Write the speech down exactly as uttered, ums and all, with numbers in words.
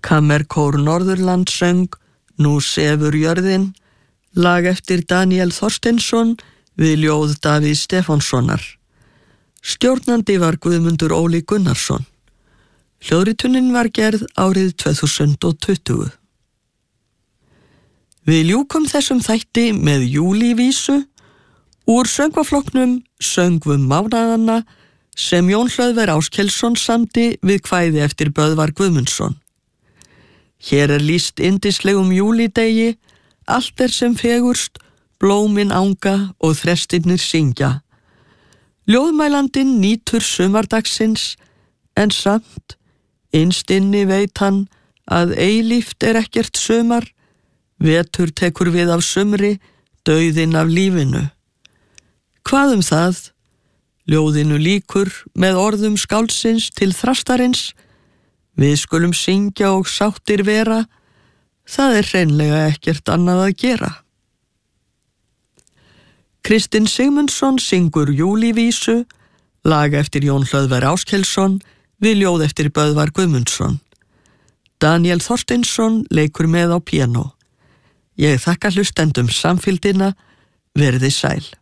Kammerkór Norðurland söng Nú sefur jörðin, lag eftir Daniel Þorsteinsson við ljóð Davíð Stefánssonar. Stjórnandi var Guðmundur Óli Gunnarsson. Hljóðritunin var gerð árið tvö þúsund tuttugu. Við ljúkum þessum þætti með júlívísu úr söngvaflokknum Söngvum mánaðanna sem Jón Hlöðver Áskelsson samdi við kvæði eftir Böðvar Guðmundsson. Hér er lýst yndislegum júlídegi, allt er sem fegurst, blómin anga og þrestirnir syngja. Ljóðmælandinn nýtur sumardagsins, en samt, innst inni veit hann að eilíft er ekkert sumar, vetur tekur við af sumri, dauðinn af lífinu. Hvað um það? Ljóðinu líkur með orðum skáldsins til þrastarins, við skulum syngja og sáttir vera, það er hreinlega ekkert annað að gera. Kristinn Sigmundsson syngur júlívísu, lag eftir Jón Hlöðver Áskelsson við ljóð eftir Böðvar Guðmundsson. Daniel Þorsteinsson leikur með á píanó. Ég þakka hlustendum samfylgdina, verði sæl.